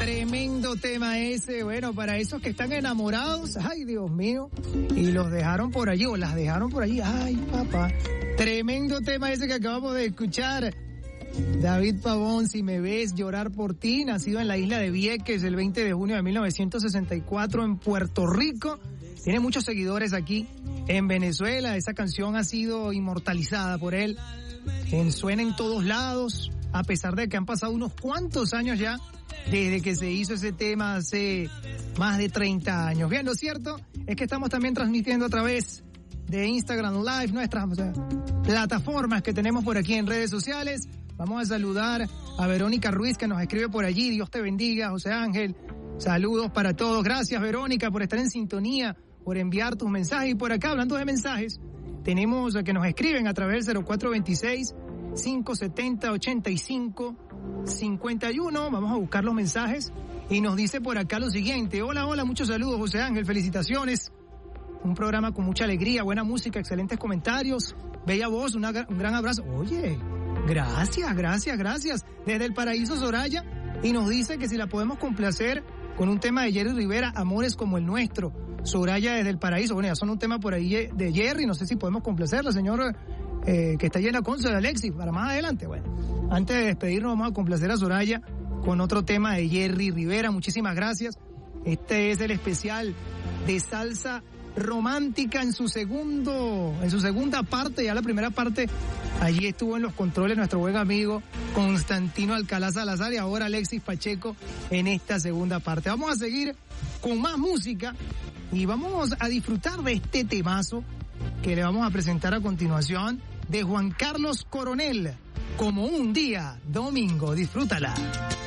Tremendo tema ese, bueno, para esos que están enamorados, ay Dios mío, y los dejaron por allí o las dejaron por allí, ay papá. Tremendo tema ese que acabamos de escuchar. David Pavón, Si me ves llorar por ti, nacido en la isla de Vieques el 20 de junio de 1964 en Puerto Rico. Tiene muchos seguidores aquí en Venezuela. Esa canción ha sido inmortalizada por él. Suena en todos lados, a pesar de que han pasado unos cuantos años ya desde que se hizo ese tema hace más de 30 años. Bien, lo cierto es que estamos también transmitiendo a través de Instagram Live, nuestras plataformas que tenemos por aquí en redes sociales. Vamos a saludar a Verónica Ruiz, que nos escribe por allí. Dios te bendiga, José Ángel. Saludos para todos. Gracias, Verónica, por estar en sintonía, por enviar tus mensajes. Y por acá, hablando de mensajes, tenemos a que nos escriben a través del 0426-570-8551. Vamos a buscar los mensajes. Y nos dice por acá lo siguiente. Hola, muchos saludos, José Ángel. Felicitaciones. Un programa con mucha alegría, buena música, excelentes comentarios, bella voz, un gran abrazo. Oye, gracias. Desde el Paraíso, Soraya, y nos dice que si la podemos complacer con un tema de Jerry Rivera, Amores como el nuestro. Soraya desde el Paraíso. Bueno, ya son un tema por ahí de Jerry, no sé si podemos complacerla, señor, que está llena con de Alexis, para más adelante. Bueno, antes de despedirnos vamos a complacer a Soraya con otro tema de Jerry Rivera. Muchísimas gracias. Este es el especial de salsa romántica en su segunda parte. Ya la primera parte, allí estuvo en los controles nuestro buen amigo Constantino Alcalá Salazar, y ahora Alexis Pacheco en esta segunda parte. Vamos a seguir con más música y vamos a disfrutar de este temazo que le vamos a presentar a continuación, de Juan Carlos Coronel, Como un día domingo. Disfrútala.